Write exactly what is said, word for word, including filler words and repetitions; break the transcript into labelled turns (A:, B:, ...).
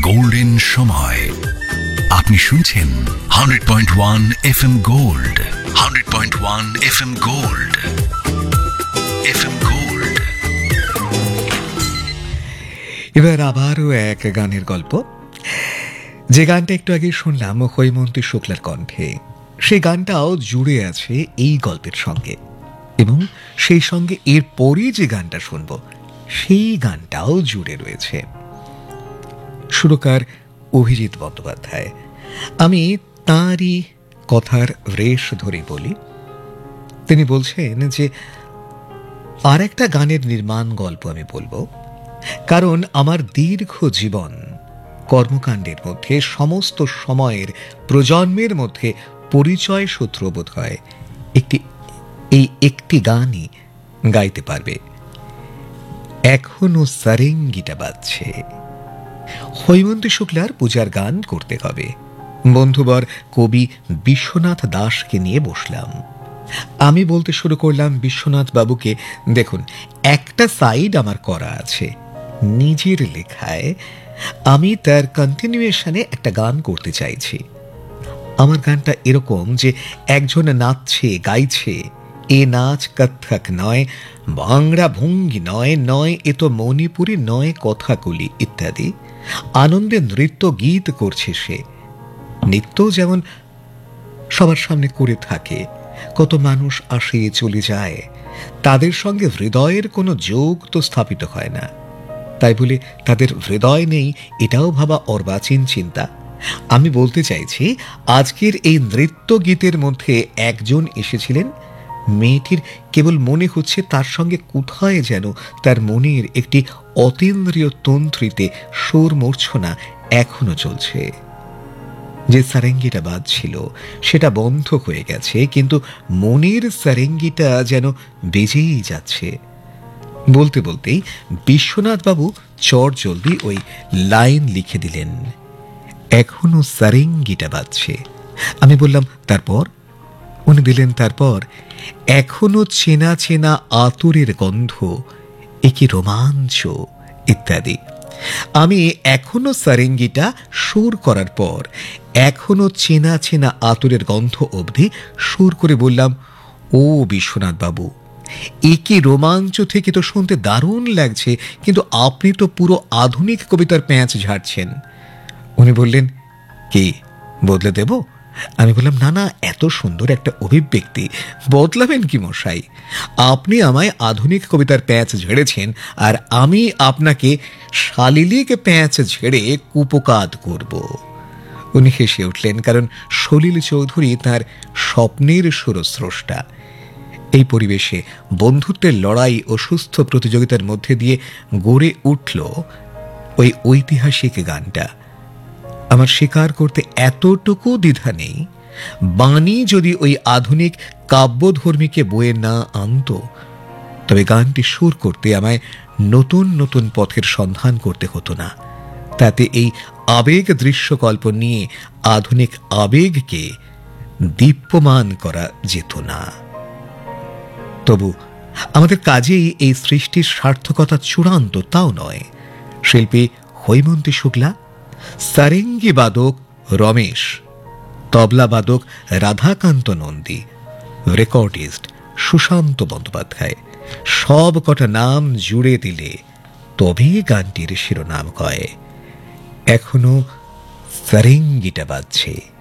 A: Golden সময়। আপনি শুনছেন hundred point one F M gold, hundred point one F M gold, F M gold.
B: এবার আবারও এক গানের গল্প, যে গানটা একটু আগে শুনলাম হৈমন্তী শুক্লার কণ্ঠে। সেই গানটাও জুড়ে আছে এই গল্পের সঙ্গে, এবং সেই সঙ্গে এরপরই যে গানটা শুনব সেই গানটাও জুড়ে রয়েছে। সুরকার অভিজিৎ বন্দ্যোপাধ্যায়। আমি তাঁরই কথার রেশ ধরে বলি। তিনি বলছেন যে আর একটা গানের নির্মাণ গল্প আমি বলবো, কারণ আমার দীর্ঘ জীবন কর্মকাণ্ডের মধ্যে সমস্ত সময়ের প্রজন্মের মধ্যে পরিচয় সূত্র বোধ হয় একটি এই একটি গানই গাইতে পারবে। এখনো সারেঙ্গিটা বাজছে। হৈমন্তী শুক্লার পূজার গান করতে হবে। বন্ধুবর কবি বিশ্বনাথ দাসকে নিয়ে বসলাম। আমি বলতে শুরু করলাম বিশ্বনাথ বাবুকে, দেখুন একটা সাইড আমার করা আছে নিজের লেখায়, আমি তার কন্টিনিউয়েশনে একটা গান করতে চাইছি। আমার গানটা এরকম যে একজন নাচছে গাইছে, এ নাচ কত্থক নয়, বাংলা ভঙ্গি নয়, নয় এ তো মণিপুরি নয় কথাকলি ইত্যাদি আনন্দে নৃত্য গীত করছে সে। নৃত্য যেমন সবার সামনে করে থাকে, কত মানুষ আসে চলে যায়, তাদের সঙ্গে হৃদয়ের কোনো যোগ তো স্থাপিত হয় না। তাই বলে তাদের হৃদয় নেই এটাও ভাবা অর্বাচীন চিন্তা। আমি বলতে চাইছি আজকের এই নৃত্য গীতের মধ্যে একজন এসেছিলেন, মেয়েটির কেবল মনে হচ্ছে তার সঙ্গে কোথায় যেন তার মনের একটি অতীন্দ্রিয় তন্ত্রীতে সুর মূর্ছনা এখনো চলছে। যে সারেঙ্গিটা বাজছিল সেটা বন্ধ হয়ে গেছে, কিন্তু মনের সারেঙ্গিটা যেন বেজেই যাচ্ছে। বলতে বলতেই বিশ্বনাথ বাবু চট জলদি ওই লাইন লিখে দিলেন, এখনো সারেঙ্গিটা বাজছে। আমি বললাম তারপর? উনি দিলেন তারপর, এখনো চেনা চেনা আতরের গন্ধ, এ কি রোমাঞ্চ ইত্যাদি। আমি এখনো সারেঙ্গিটা সুর করার পর এখনো চেনা চেনা আতরের গন্ধ অবধি সুর করে বললাম, ও বিশ্বনাথ বাবু, এ কি রোমাঞ্চ থেকে তো শুনতে দারুণ লাগছে, কিন্তু আপনি তো পুরো আধুনিক কবিতার প্যাঁচ ঝাড়ছেন। উনি বললেন, কি বদলে দেব? আমি বললাম, না না, এত সুন্দর একটা অভিব্যক্তি বদলাবেন কি মশাই? আপনি আমায় আধুনিক কবিতার প্যাঁচ ঝেড়েছেন, আর আমি আপনাকে শালিলিক প্যাঁচ ঝেড়ে কুপকাত করব। উনি হেসে উঠলেন, কারণ সলিল চৌধুরী তার স্বপ্নের সুরস্রষ্টা। এই পরিবেশে বন্ধুত্বের লড়াই ও সুস্থ প্রতিযোগিতার মধ্যে দিয়ে গড়ে উঠল ওই ঐতিহাসিক গানটা। আমার স্বীকার করতে এতটুকু দ্বিধা নেই, বাণী যদি ওই আধুনিক কাব্যধর্মীকে বয়ে না আনত, তবে গানটি সুর করতে আমায় নতুন নতুন পথের সন্ধান করতে হতো না। তাতে এই আবেগ দৃশ্যকল্প নিয়ে আধুনিক আবেগকে দীপ্যমান করা যেত না। তবু আমাদের কাজেই এই সৃষ্টির সার্থকতা চূড়ান্ত তাও নয়। শিল্পী হৈমন্তী শুক্লা, সারেঙ্গি বাদক রমেশ, তবলা বাদক রাধাকান্ত নন্দী, রেকর্ডিস্ট সুশান্ত বন্দ্যোপাধ্যায়, সব কটা নাম জুড়ে দিলে তবেই গানটির শিরোনাম কয়, এখনো সারেঙ্গিটা বাজছে।